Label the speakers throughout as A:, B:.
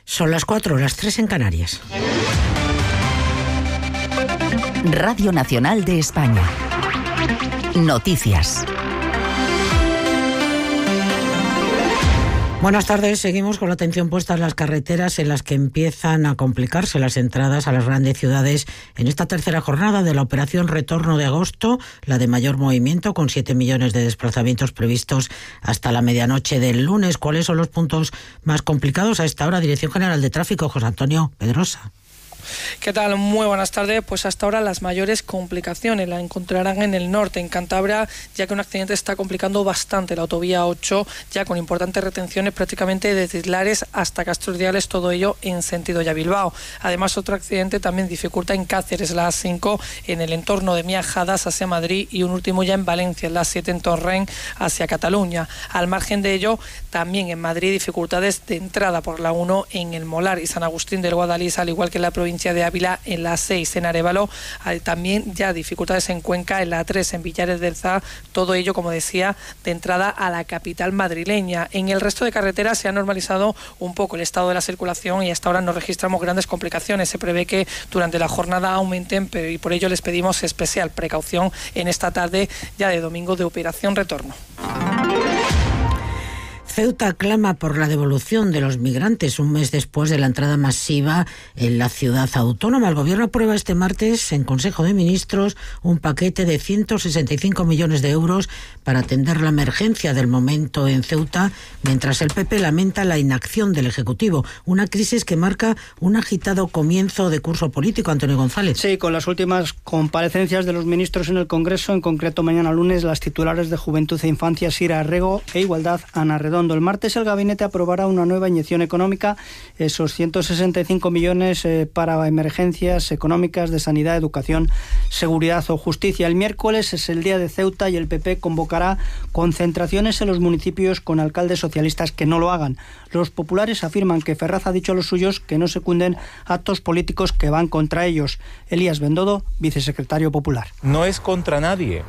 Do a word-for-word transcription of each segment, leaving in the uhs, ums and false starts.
A: Son las cuatro, las tres en Canarias.
B: Radio Nacional de España. Noticias.
A: Buenas tardes, seguimos con la atención puesta en las carreteras en las que empiezan a complicarse las entradas a las grandes ciudades en esta tercera jornada de la operación Retorno de agosto, la de mayor movimiento, con siete millones de desplazamientos previstos hasta la medianoche del lunes. ¿Cuáles son los puntos más complicados a esta hora? Dirección General de Tráfico, José Antonio Pedrosa.
C: ¿Qué tal? Muy buenas tardes. Pues hasta ahora las mayores complicaciones las encontrarán en el norte, en Cantabria, ya que un accidente está complicando bastante la autovía ocho, ya con importantes retenciones prácticamente desde Islares hasta Castrodiales, todo ello en sentido ya Bilbao. Además, otro accidente también dificulta en Cáceres, la A cinco, en el entorno de Miajadas hacia Madrid, y un último ya en Valencia, la A siete en Torrent hacia Cataluña. Al margen de ello, también en Madrid dificultades de entrada por la uno en el Molar y San Agustín del Guadalís, al igual que en la provincia de Ávila en la seis en Arévalo. Hay también ya dificultades en Cuenca, en la tres en Villares del Zá, todo ello, como decía, de entrada a la capital madrileña. En el resto de carreteras se ha normalizado un poco el estado de la circulación y hasta ahora no registramos grandes complicaciones. Se prevé que durante la jornada aumenten, pero y por ello les pedimos especial precaución en esta tarde ya de domingo de Operación Retorno.
A: Ceuta clama por la devolución de los migrantes un mes después de la entrada masiva en la ciudad autónoma. El Gobierno aprueba este martes en Consejo de Ministros un paquete de ciento sesenta y cinco millones de euros para atender la emergencia del momento en Ceuta, mientras el P P lamenta la inacción del Ejecutivo. Una crisis que marca un agitado comienzo de curso político. Antonio González.
D: Sí, con las últimas comparecencias de los ministros en el Congreso, en concreto mañana lunes, las titulares de Juventud e Infancia, Sira Arrego, e Igualdad, Ana Redondo. El martes el Gabinete aprobará una nueva inyección económica, esos ciento sesenta y cinco millones eh, para emergencias económicas de sanidad, educación, seguridad o justicia. El miércoles es el día de Ceuta y el P P convocará concentraciones en los municipios con alcaldes socialistas que no lo hagan. Los populares afirman que Ferraz ha dicho a los suyos que no secunden actos políticos que van contra ellos. Elías Bendodo, vicesecretario popular.
E: No es contra nadie,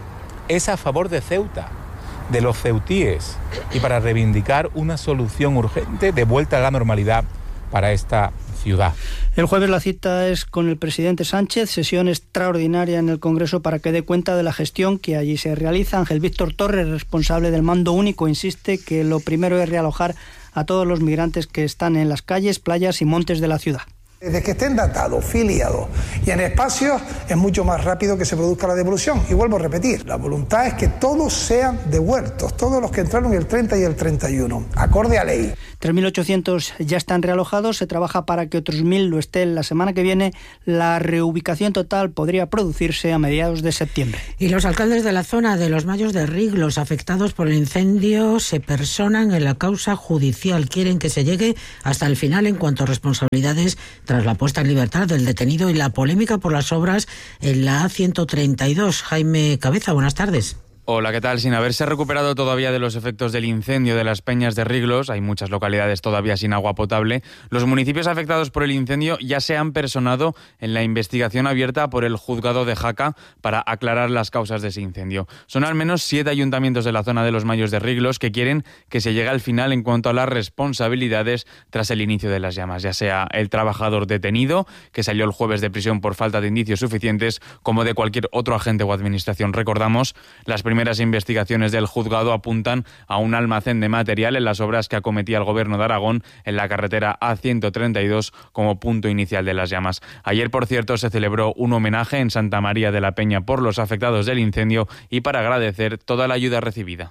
E: es a favor de Ceuta, de los ceutíes, y para reivindicar una solución urgente de vuelta a la normalidad para esta ciudad.
D: El jueves la cita es con el presidente Sánchez, sesión extraordinaria en el Congreso para que dé cuenta de la gestión que allí se realiza. Ángel Víctor Torres, responsable del mando único, insiste que lo primero es realojar a todos los migrantes que están en las calles, playas y montes de la ciudad.
F: Desde que estén datados, filiados y en espacios, es mucho más rápido que se produzca la devolución. Y vuelvo a repetir, la voluntad es que todos sean devueltos, todos los que entraron el treinta y el treinta y uno, acorde a ley.
D: tres mil ochocientos ya están realojados, se trabaja para que otros mil lo estén la semana que viene. La reubicación total podría producirse a mediados de septiembre.
A: Y los alcaldes de la zona de los Mayos de Riglos, afectados por el incendio, se personan en la causa judicial. Quieren que se llegue hasta el final en cuanto a responsabilidades tras la puesta en libertad del detenido y la polémica por las obras en la A ciento treinta y dos. Jaime Cabeza, buenas tardes.
G: Hola, ¿qué tal? Sin haberse recuperado todavía de los efectos del incendio de las Peñas de Riglos, hay muchas localidades todavía sin agua potable, los municipios afectados por el incendio ya se han personado en la investigación abierta por el juzgado de Jaca para aclarar las causas de ese incendio. Son al menos siete ayuntamientos de la zona de los Mayos de Riglos que quieren que se llegue al final en cuanto a las responsabilidades tras el inicio de las llamas, ya sea el trabajador detenido, que salió el jueves de prisión por falta de indicios suficientes, como de cualquier otro agente o administración. Recordamos, las primeras primeras investigaciones del juzgado apuntan a un almacén de material en las obras que acometía el Gobierno de Aragón en la carretera A ciento treinta y dos como punto inicial de las llamas. Ayer, por cierto, se celebró un homenaje en Santa María de la Peña por los afectados del incendio y para agradecer toda la ayuda recibida.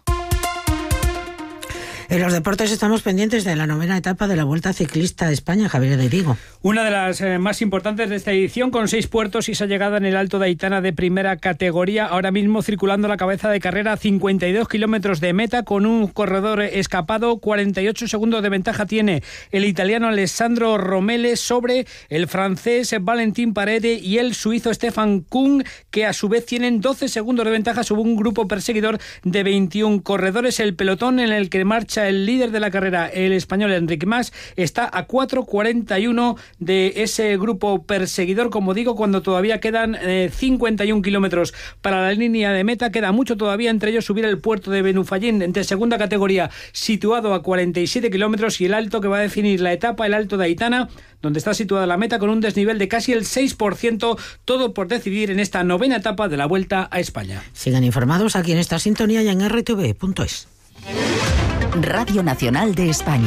A: En los deportes estamos pendientes de la novena etapa de la Vuelta Ciclista a España. Javier de Digo.
H: Una de las eh, más importantes de esta edición, con seis puertos y esa llegada en el Alto de Aitana de primera categoría. Ahora mismo circulando la cabeza de carrera a cincuenta y dos kilómetros de meta con un corredor escapado. cuarenta y ocho segundos de ventaja tiene el italiano Alessandro Romele sobre el francés Valentín Parede y el suizo Stefan Kung, que a su vez tienen doce segundos de ventaja sobre un grupo perseguidor de veintiún corredores. El pelotón en el que marcha marcha. El líder de la carrera, el español Enric Mas, está a cuatro cuarenta y uno de ese grupo perseguidor, como digo, cuando todavía quedan eh, cincuenta y un kilómetros para la línea de meta. Queda mucho todavía, entre ellos subir el puerto de Benufallín, de segunda categoría, situado a cuarenta y siete kilómetros, y el alto que va a definir la etapa, el Alto de Aitana, donde está situada la meta con un desnivel de casi el seis por ciento, todo por decidir en esta novena etapa de la Vuelta a España.
A: Sigan informados aquí en esta sintonía y en erre te ve punto es.
B: Radio Nacional de España.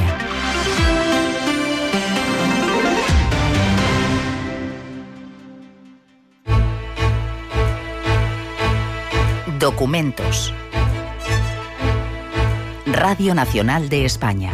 B: Documentos. Radio Nacional de España.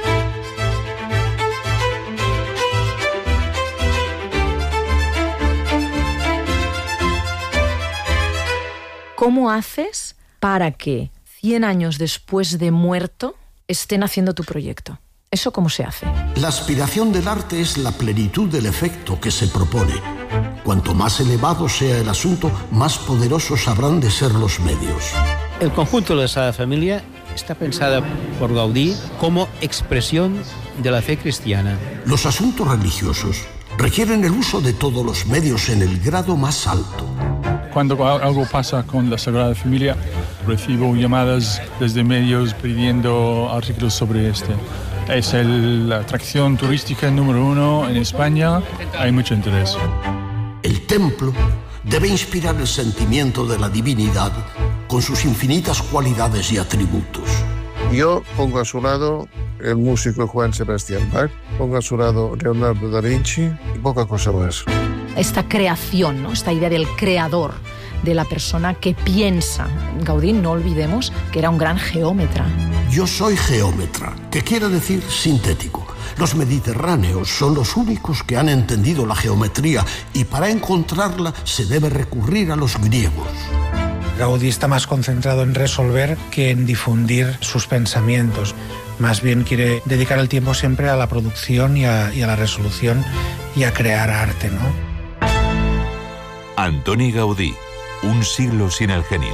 I: ¿Cómo haces para que cien años después de muerto estén haciendo tu proyecto? ¿Eso cómo se hace?
J: La aspiración del arte es la plenitud del efecto que se propone. Cuanto más elevado sea el asunto, más poderosos habrán de ser los medios.
K: El conjunto de la Sagrada Familia está pensada por Gaudí como expresión de la fe cristiana.
J: Los asuntos religiosos requieren el uso de todos los medios en el grado más alto.
L: Cuando algo pasa con la Sagrada Familia, recibo llamadas desde medios pidiendo artículos sobre este. Es el, la atracción turística número uno en España, hay mucho interés.
J: El templo debe inspirar el sentimiento de la divinidad con sus infinitas cualidades y atributos.
M: Yo pongo a su lado el músico Juan Sebastián Bach, pongo a su lado Leonardo da Vinci y poca cosa más.
I: Esta creación, ¿no? Esta idea del creador, de la persona que piensa. Gaudí, no olvidemos que era un gran geómetra.
J: Yo soy geómetra, que quiere decir sintético. Los mediterráneos son los únicos que han entendido la geometría y para encontrarla se debe recurrir a los griegos.
N: Gaudí está más concentrado en resolver que en difundir sus pensamientos. Más bien quiere dedicar el tiempo siempre a la producción y a, y a la resolución y a crear arte, ¿no?
O: Antoni Gaudí, un siglo sin el genio.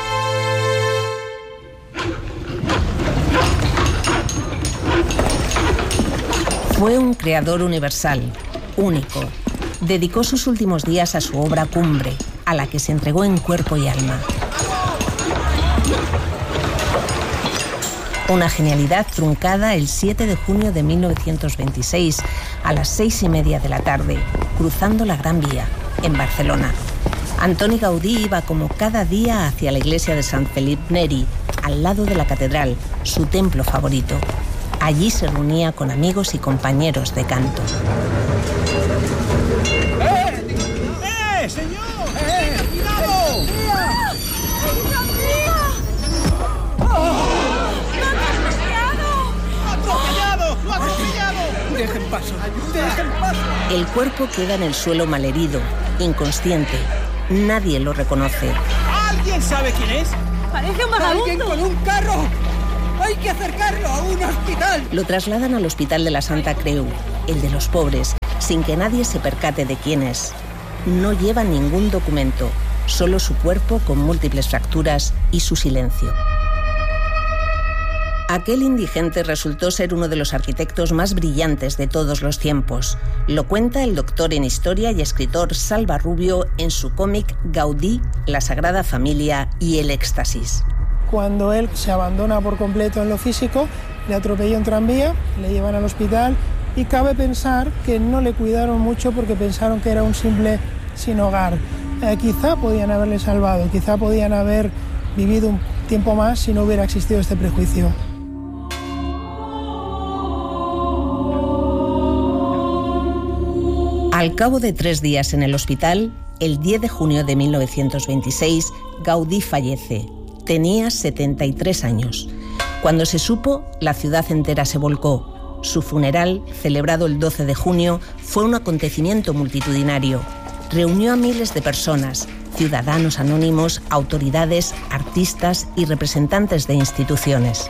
P: Fue un creador universal, único. Dedicó sus últimos días a su obra cumbre, a la que se entregó en cuerpo y alma. Una genialidad truncada el siete de junio de mil novecientos veintiséis, a las seis y media de la tarde, cruzando la Gran Vía, en Barcelona. Antoni Gaudí iba como cada día hacia la iglesia de Sant Felip Neri, al lado de la catedral, su templo favorito. Allí se reunía con amigos y compañeros de canto.
Q: ¡Eh! ¡Eh, señor! ¡Eh! ¡Cuidado! ¡Atropellado! ¡Lo ha atropellado! ¡Dejen paso! ¡Dejen paso!
P: El cuerpo queda en el suelo malherido, inconsciente. Nadie lo reconoce.
Q: ¿Alguien sabe quién es?
R: Parece un vagabundo.
Q: ¡Alguien con un carro! ¡Hay que acercarlo a un hospital!
P: Lo trasladan al hospital de la Santa Creu, el de los pobres, sin que nadie se percate de quién es. No lleva ningún documento, solo su cuerpo con múltiples fracturas y su silencio. Aquel indigente resultó ser uno de los arquitectos más brillantes de todos los tiempos. Lo cuenta el doctor en historia y escritor Salva Rubio en su cómic Gaudí, la Sagrada Familia y el éxtasis.
S: Cuando él se abandona por completo en lo físico, le atropella un tranvía, le llevan al hospital y cabe pensar que no le cuidaron mucho porque pensaron que era un simple sin hogar. Eh, quizá podían haberle salvado, quizá podían haber vivido un tiempo más si no hubiera existido este prejuicio.
P: Al cabo de tres días en el hospital, el diez de junio de mil novecientos veintiséis, Gaudí fallece. Tenía setenta y tres años. Cuando se supo, la ciudad entera se volcó. Su funeral, celebrado el doce de junio, fue un acontecimiento multitudinario. Reunió a miles de personas, ciudadanos anónimos, autoridades, artistas y representantes de instituciones.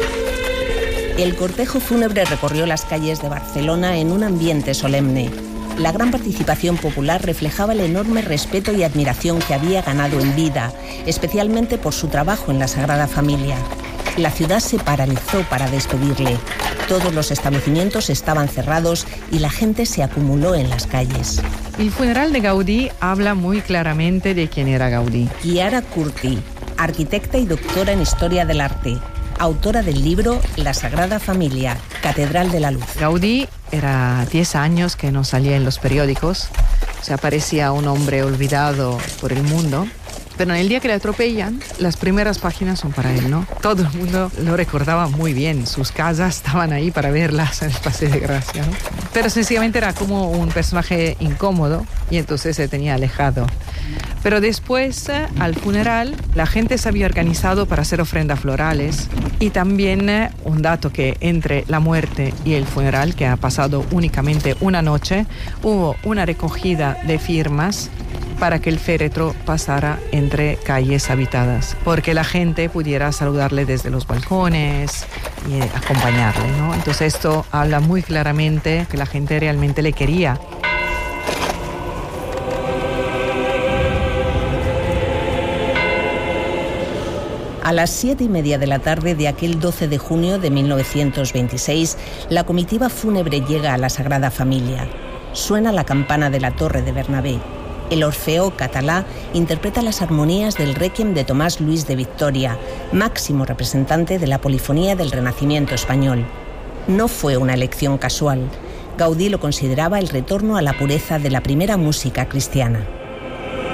P: El cortejo fúnebre recorrió las calles de Barcelona en un ambiente solemne. La gran participación popular reflejaba el enorme respeto y admiración que había ganado en vida, especialmente por su trabajo en la Sagrada Familia. La ciudad se paralizó para despedirle. Todos los establecimientos estaban cerrados y la gente se acumuló en las calles.
R: El funeral de Gaudí habla muy claramente de quién era Gaudí.
P: Chiara Curti, arquitecta y doctora en Historia del Arte, autora del libro La Sagrada Familia, Catedral de la Luz.
R: Gaudí era diez años que no salía en los periódicos, o sea, parecía un hombre olvidado por el mundo. Pero en el día que le atropellan, las primeras páginas son para él, ¿no? Todo el mundo lo recordaba muy bien. Sus casas estaban ahí para verlas en el Paseo de Gracia, ¿no? Pero sencillamente era como un personaje incómodo y entonces se tenía alejado. Pero después, al funeral, la gente se había organizado para hacer ofrendas florales. Y también un dato que entre la muerte y el funeral, que ha pasado únicamente una noche, hubo una recogida de firmas para que el féretro pasara entre calles habitadas, porque la gente pudiera saludarle desde los balcones y acompañarle, ¿no? Entonces esto habla muy claramente que la gente realmente le quería.
P: A las siete y media de la tarde de aquel doce de junio de mil novecientos veintiséis, la comitiva fúnebre llega a la Sagrada Familia. Suena la campana de la Torre de Bernabé. El Orfeo Catalá interpreta las armonías del Requiem de Tomás Luis de Victoria, máximo representante de la polifonía del Renacimiento español. No fue una elección casual. Gaudí lo consideraba el retorno a la pureza de la primera música cristiana.